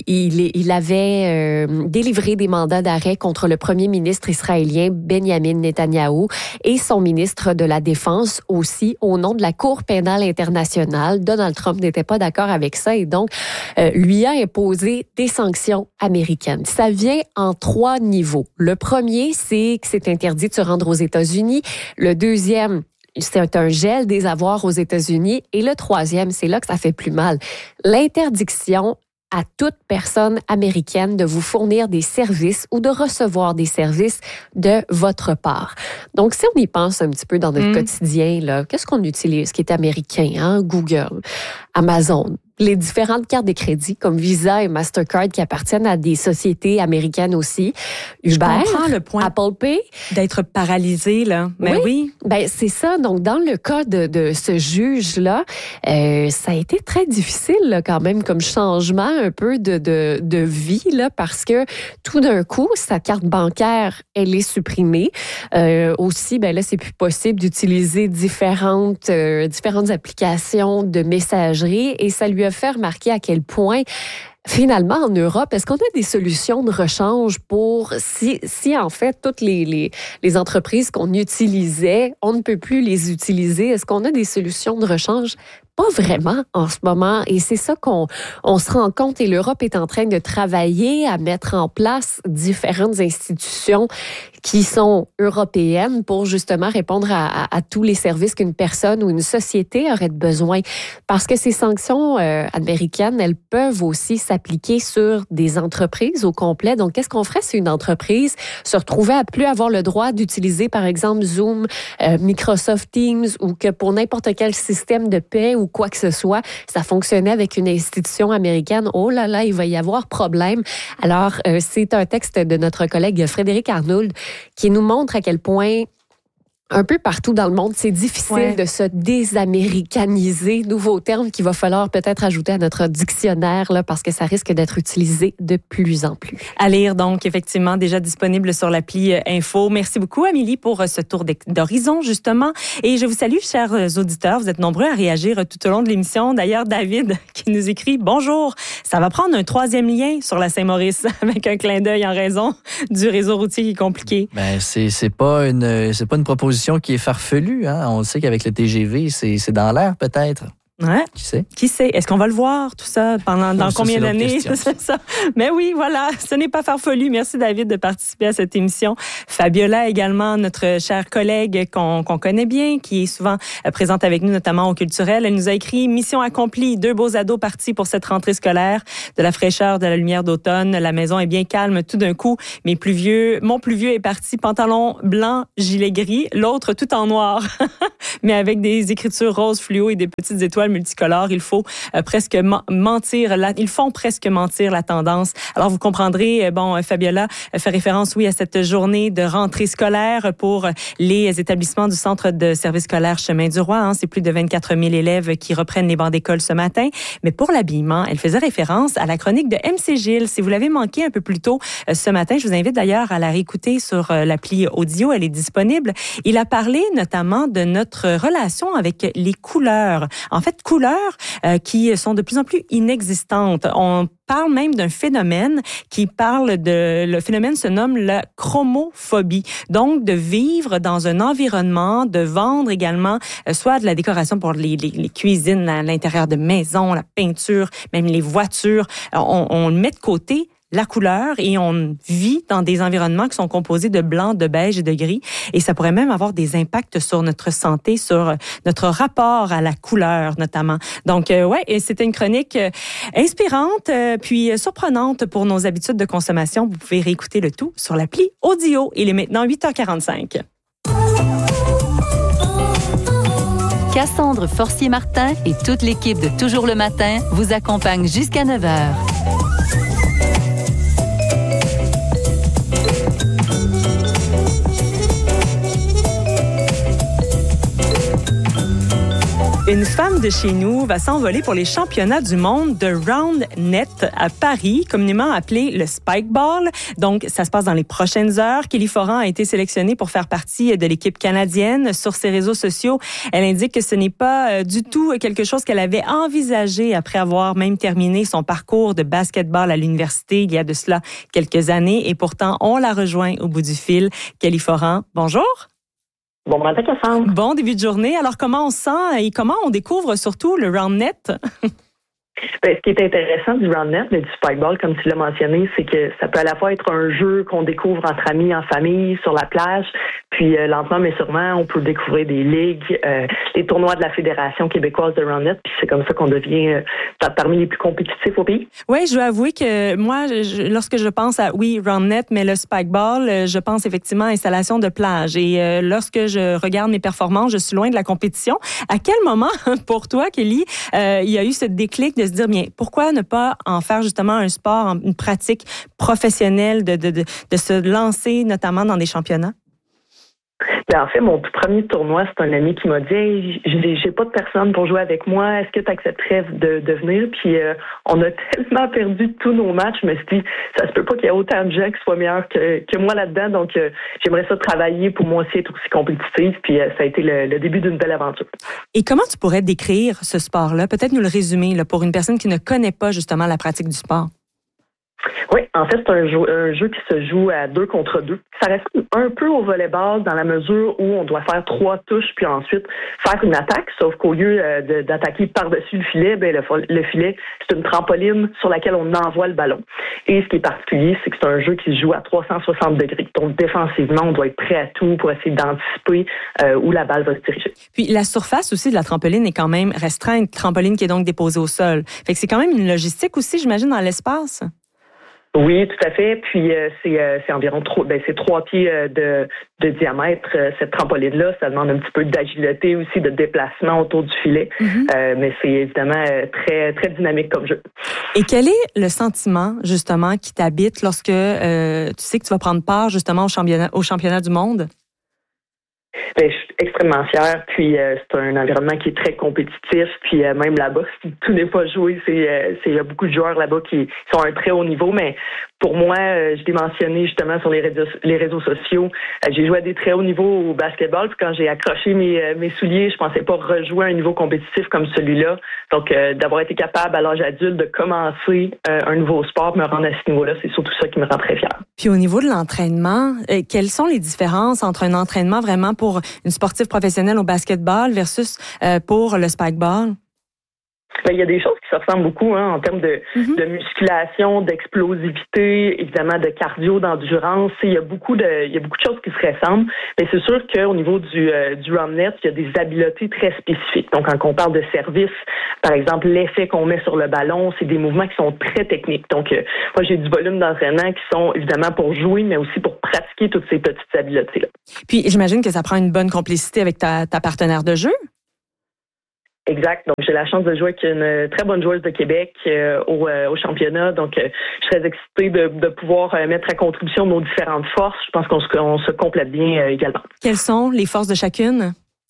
il avait délivré des mandats d'arrêt contre le premier ministre israélien Benjamin Netanyahou et son ministre de la Défense aussi, au nom de la Cour pénale internationale. Donald Trump n'était pas d'accord avec ça et donc lui a imposé des sanctions américaines. Ça vient en 3 niveaux. Le premier, c'est que c'est interdit de se rendre aux États-Unis. Le deuxième, c'est un gel des avoirs aux États-Unis. Et le troisième, c'est là que ça fait plus mal. L'interdiction à toute personne américaine de vous fournir des services ou de recevoir des services de votre part. Donc, si on y pense un petit peu dans notre quotidien, là, qu'est-ce qu'on utilise qui est américain? Hein? Google, Amazon, les différentes cartes de crédit comme Visa et Mastercard qui appartiennent à des sociétés américaines aussi. Uber, le point Apple Pay. D'être paralysé, là. Mais oui. Ben, c'est ça. Donc, dans le cas de ce juge-là, ça a été très difficile, là, quand même, comme changement un peu de vie, là, parce que tout d'un coup, sa carte bancaire, elle est supprimée. Aussi, ben là, c'est plus possible d'utiliser différentes applications de messagerie et ça lui a fait remarquer à quel point finalement, en Europe, est-ce qu'on a des solutions de rechange pour si en fait, toutes les entreprises qu'on utilisait, on ne peut plus les utiliser? Est-ce qu'on a des solutions de rechange? Pas vraiment en ce moment. Et c'est ça qu'on se rend compte. Et l'Europe est en train de travailler à mettre en place différentes institutions qui sont européennes pour justement répondre à tous les services qu'une personne ou une société aurait besoin. Parce que ces sanctions américaines, elles peuvent aussi s'appliquer sur des entreprises au complet. Donc, qu'est-ce qu'on ferait si une entreprise se retrouvait à plus avoir le droit d'utiliser, par exemple, Zoom, Microsoft Teams, ou que pour n'importe quel système de paie ou quoi que ce soit, ça fonctionnait avec une institution américaine? Oh là là, il va y avoir problème. Alors, c'est un texte de notre collègue Frédéric Arnould qui nous montre à quel point Un peu partout dans le monde, c'est difficile de se désaméricaniser. Nouveau terme qu'il va falloir peut-être ajouter à notre dictionnaire là, parce que ça risque d'être utilisé de plus en plus. À lire donc, effectivement, déjà disponible sur l'appli Info. Merci beaucoup, Amélie, pour ce tour d'horizon, justement. Et je vous salue, chers auditeurs. Vous êtes nombreux à réagir tout au long de l'émission. D'ailleurs, David qui nous écrit « Bonjour, ça va prendre un 3e lien sur la Saint-Maurice avec un clin d'œil en raison du réseau routier qui est compliqué. » Ben, c'est pas une proposition qui est farfelue. Hein? On sait qu'avec le TGV, c'est dans l'air peut-être. Ouais. Qui sait? Qui sait? Est-ce qu'on va le voir, tout ça, dans combien d'années? C'est ça. Mais oui, voilà, ce n'est pas farfelu. Merci, David, de participer à cette émission. Fabiola également, notre chère collègue qu'on connaît bien, qui est souvent présente avec nous, notamment au culturel. Elle nous a écrit « Mission accomplie, 2 beaux ados partis pour cette rentrée scolaire. De la fraîcheur, de la lumière d'automne. La maison est bien calme tout d'un coup. Mon plus vieux est parti, pantalon blanc, gilet gris. L'autre tout en noir, mais avec des écritures roses fluo et des petites étoiles multicolores. Il faut presque mentir. Ils font presque mentir la tendance. Alors, vous comprendrez, Fabiola fait référence, oui, à cette journée de rentrée scolaire pour les établissements du Centre de services scolaires Chemin du Roi. Hein. C'est plus de 24 000 élèves qui reprennent les bancs d'école ce matin. Mais pour l'habillement, elle faisait référence à la chronique de MC Gilles. Si vous l'avez manqué un peu plus tôt ce matin, je vous invite d'ailleurs à la réécouter sur l'appli audio. Elle est disponible. Il a parlé notamment de notre relation avec les couleurs. En fait, couleurs qui sont de plus en plus inexistantes. On parle même d'un phénomène le phénomène se nomme la chromophobie. Donc, de vivre dans un environnement, de vendre également soit de la décoration pour les cuisines à l'intérieur de maisons, la peinture, même les voitures. On le met de côté, la couleur, et on vit dans des environnements qui sont composés de blanc, de beige et de gris. Et ça pourrait même avoir des impacts sur notre santé, sur notre rapport à la couleur notamment. Donc, et c'était une chronique inspirante, puis surprenante pour nos habitudes de consommation. Vous pouvez réécouter le tout sur l'appli Audio. Il est maintenant 8h45. Cassandre Forcier-Martin et toute l'équipe de Toujours le matin vous accompagnent jusqu'à 9h. Une femme de chez nous va s'envoler pour les championnats du monde de Round Net à Paris, communément appelé le Spike Ball. Donc, ça se passe dans les prochaines heures. Kelly Foran a été sélectionnée pour faire partie de l'équipe canadienne. Sur ses réseaux sociaux, elle indique que ce n'est pas du tout quelque chose qu'elle avait envisagé après avoir même terminé son parcours de basketball à l'université il y a de cela quelques années. Et pourtant, on la rejoint au bout du fil. Kelly Foran, bonjour. Bon matin, Cassandre. Bon début de journée. Alors, comment on sent et comment on découvre surtout le Round Net? Ce qui est intéressant du Round Net, mais du Spikeball, comme tu l'as mentionné, c'est que ça peut à la fois être un jeu qu'on découvre entre amis, en famille, sur la plage, puis lentement mais sûrement, on peut découvrir des ligues, les tournois de la Fédération québécoise de Round Net, puis c'est comme ça qu'on devient parmi les plus compétitifs au pays. Oui, je dois avouer que moi, lorsque je pense à, Round Net, mais le Spikeball, je pense effectivement à installation de plage. Et lorsque je regarde mes performances, je suis loin de la compétition. À quel moment, pour toi, Kelly, il y a eu ce déclic de se dire, bien, pourquoi ne pas en faire justement un sport, une pratique professionnelle, de se lancer notamment dans des championnats? Ben, en fait, mon tout premier tournoi, c'est un ami qui m'a dit hey, j'ai pas de personne pour jouer avec moi, est-ce que tu accepterais de venir? Puis on a tellement perdu tous nos matchs, je me suis dit, ça se peut pas qu'il y ait autant de gens qui soient meilleurs que moi là-dedans, donc j'aimerais ça travailler pour moi aussi être aussi compétitive, puis ça a été le début d'une belle aventure. Et comment tu pourrais décrire ce sport-là? Peut-être nous le résumer là, pour une personne qui ne connaît pas justement la pratique du sport. Oui, en fait, c'est un jeu qui se joue à 2 contre 2. Ça ressemble un peu au volleyball dans la mesure où on doit faire 3 touches puis ensuite faire une attaque, sauf qu'au lieu d'attaquer par-dessus le filet, le filet, c'est une trampoline sur laquelle on envoie le ballon. Et ce qui est particulier, c'est que c'est un jeu qui se joue à 360 degrés. Donc, défensivement, on doit être prêt à tout pour essayer d'anticiper où la balle va se diriger. Puis, la surface aussi de la trampoline est quand même restreinte. Trampoline qui est donc déposée au sol. Fait que c'est quand même une logistique aussi, j'imagine, dans l'espace. Oui, tout à fait. Puis c'est environ 3 pieds de diamètre, cette trampoline-là. Ça demande un petit peu d'agilité aussi, de déplacement autour du filet. Mm-hmm. Mais c'est évidemment très, très dynamique comme jeu. Et quel est le sentiment, justement, qui t'habite lorsque tu sais que tu vas prendre part, justement, au championnat du monde? Je suis extrêmement fière. Puis c'est un environnement qui est très compétitif. Puis même là-bas, si tout n'est pas joué, il y a beaucoup de joueurs là-bas qui sont à un très haut niveau. Mais pour moi, je l'ai mentionné justement sur les réseaux sociaux. J'ai joué à des très hauts niveaux au basketball. Puis quand j'ai accroché mes souliers, je pensais pas rejouer à un niveau compétitif comme celui-là. Donc d'avoir été capable à l'âge adulte de commencer un nouveau sport, me rendre à ce niveau-là, c'est surtout ça qui me rend très fière. Puis au niveau de l'entraînement, quelles sont les différences entre un entraînement vraiment pour une sportive professionnelle au basketball versus pour le spikeball? Il y a des choses qui se ressemblent beaucoup en termes de musculation, d'explosivité, évidemment de cardio, d'endurance. Il y a beaucoup de choses qui se ressemblent. Mais c'est sûr qu'au niveau du ROMNet, il y a des habiletés très spécifiques. Donc, quand on parle de service, par exemple, l'effet qu'on met sur le ballon, c'est des mouvements qui sont très techniques. Donc, moi, j'ai du volume d'entraînement qui sont évidemment pour jouer, mais aussi pour pratiquer toutes ces petites habiletés-là. Puis, j'imagine que ça prend une bonne complicité avec ta partenaire de jeu. Exact. Donc, j'ai la chance de jouer avec une très bonne joueuse de Québec au championnat. Donc, je suis très excitée de pouvoir mettre à contribution nos différentes forces. Je pense qu'on se complète bien également. Quelles sont les forces de chacune?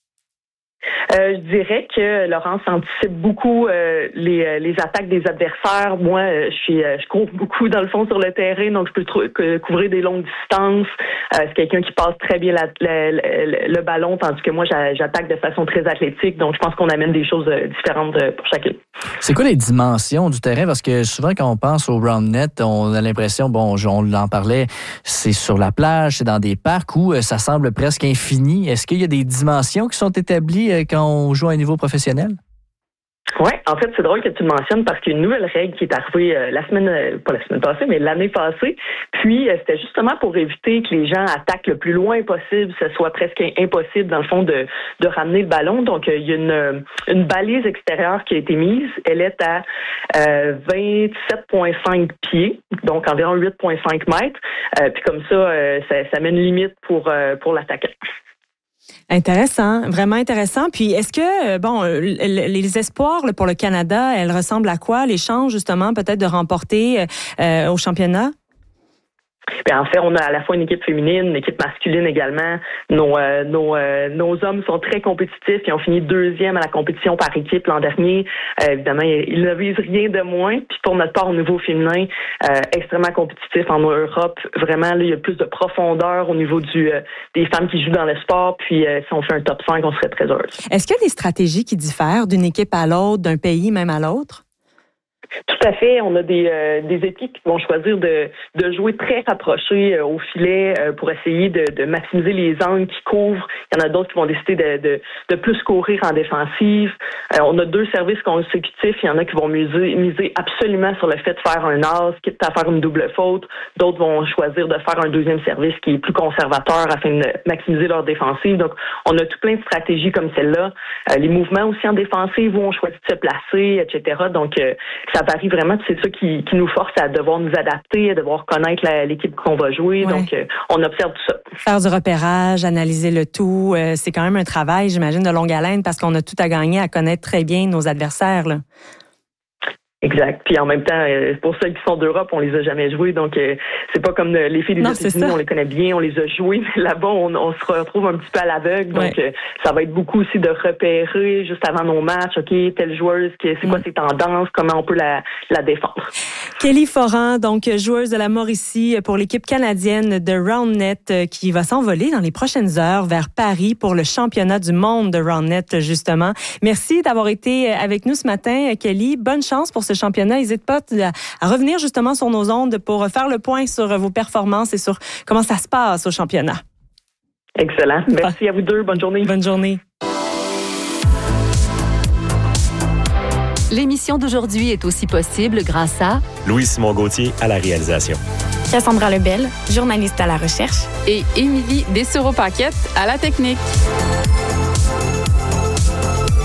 Je dirais que Laurence anticipe beaucoup les attaques des adversaires. Moi, je cours beaucoup dans le fond sur le terrain, donc je peux couvrir des longues distances. C'est quelqu'un qui passe très bien le ballon, tandis que moi, j'attaque de façon très athlétique. Donc, je pense qu'on amène des choses différentes pour chacune. C'est quoi les dimensions du terrain? Parce que souvent, quand on pense au ROMNet, on a l'impression, on en parlait, c'est sur la plage, c'est dans des parcs où ça semble presque infini. Est-ce qu'il y a des dimensions qui sont établies quand on joue à un niveau professionnel? Oui, en fait, c'est drôle que tu le mentionnes parce qu'il y a une nouvelle règle qui est arrivée pas la semaine passée, mais l'année passée. Puis, c'était justement pour éviter que les gens attaquent le plus loin possible, que ce soit presque impossible, dans le fond, de ramener le ballon. Donc, il y a une balise extérieure qui a été mise. Elle est à 27,5 pieds, donc environ 8,5 mètres. Puis comme ça met une limite pour l'attaquant. Intéressant, vraiment intéressant. Puis est-ce que, les espoirs pour le Canada, elles ressemblent à quoi? Les chances, justement, peut-être de remporter au championnat? Bien, en fait, on a à la fois une équipe féminine, une équipe masculine également. Nos hommes sont très compétitifs. Ils ont fini 2e à la compétition par équipe l'an dernier. Évidemment, ils ne visent rien de moins. Puis pour notre part, au niveau féminin, extrêmement compétitif en Europe. Vraiment, là, il y a plus de profondeur au niveau des femmes qui jouent dans le sport. Puis si on fait un top 5, on serait très heureux. Est-ce qu'il y a des stratégies qui diffèrent d'une équipe à l'autre, d'un pays même à l'autre? Tout à fait. On a des équipes qui vont choisir de jouer très rapprochés au filet pour essayer de maximiser les angles qui couvrent. Il y en a d'autres qui vont décider de plus courir en défensive. On a 2 services consécutifs. Il y en a qui vont miser absolument sur le fait de faire un as, quitte à faire une double faute. D'autres vont choisir de faire un 2e service qui est plus conservateur afin de maximiser leur défensive. Donc, on a tout plein de stratégies comme celle-là. Les mouvements aussi en défensive où on choisit de se placer, etc. Donc, ça varie vraiment. C'est ça qui nous force à devoir nous adapter, à devoir connaître l'équipe qu'on va jouer. Ouais. Donc, on observe tout ça. Faire du repérage, analyser le tout, c'est quand même un travail, j'imagine, de longue haleine parce qu'on a tout à gagner à connaître très bien nos adversaires, là. Exact. Puis en même temps, pour ceux qui sont d'Europe, on les a jamais joués. Donc, c'est pas comme les filles des États-Unis, on les connaît bien, on les a joués. Mais là-bas, on se retrouve un petit peu à l'aveugle. Donc, ça va être beaucoup aussi de repérer juste avant nos matchs. OK, telle joueuse, c'est quoi ses tendances, comment on peut la défendre. Kelly Foran, donc joueuse de la Mauricie pour l'équipe canadienne de ROMNet qui va s'envoler dans les prochaines heures vers Paris pour le championnat du monde de ROMNet, justement. Merci d'avoir été avec nous ce matin, Kelly. Bonne chance pour ce championnat. N'hésite pas à revenir justement sur nos ondes pour faire le point sur vos performances et sur comment ça se passe au championnat. Excellent. Merci à vous deux. Bonne journée. Bonne journée. L'émission d'aujourd'hui est aussi possible grâce à Louis-Simon Gauthier à la réalisation, Cassandra Lebel, journaliste à la recherche, et Émilie Dessureau-Paquette à la technique.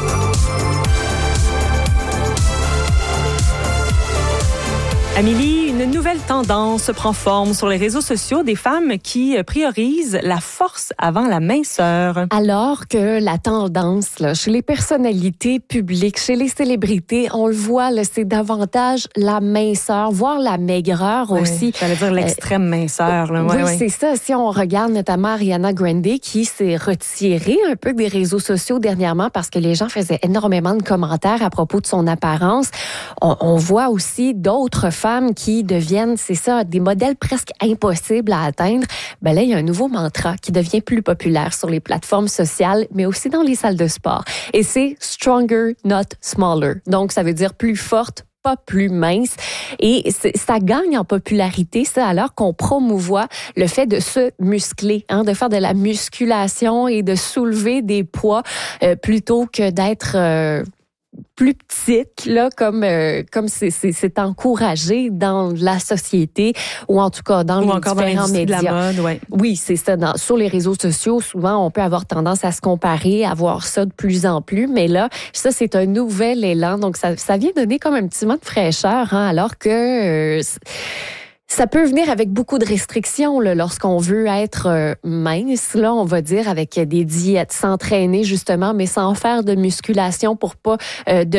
Amélie, une Une nouvelle tendance prend forme sur les réseaux sociaux des femmes qui priorisent la force avant la minceur. Alors que la tendance, là, chez les personnalités publiques, chez les célébrités, on le voit, là, c'est davantage la minceur, voire la maigreur aussi. J'allais dire l'extrême minceur. Là. Oui, c'est ça. Si on regarde notamment Ariana Grande qui s'est retirée un peu des réseaux sociaux dernièrement parce que les gens faisaient énormément de commentaires à propos de son apparence, on voit aussi d'autres femmes qui deviennent, c'est ça, des modèles presque impossibles à atteindre. Ben là, il y a un nouveau mantra qui devient plus populaire sur les plateformes sociales, mais aussi dans les salles de sport. Et c'est « stronger, not smaller ». Donc, ça veut dire plus forte, pas plus mince. Et ça gagne en popularité, ça, alors qu'on promouvoit le fait de se muscler, de faire de la musculation et de soulever des poids plutôt que d'être plus petite, là, comme c'est encouragé dans la société ou en tout cas dans les différents médias. De la mode, ouais. Oui, c'est ça. Sur les réseaux sociaux, souvent, on peut avoir tendance à se comparer, à voir ça de plus en plus. Mais là, ça, c'est un nouvel élan. Donc, ça vient donner comme un petit vent de fraîcheur, alors que ça peut venir avec beaucoup de restrictions là, lorsqu'on veut être mince, là, on va dire, avec des diètes, s'entraîner justement, mais sans faire de musculation pour pas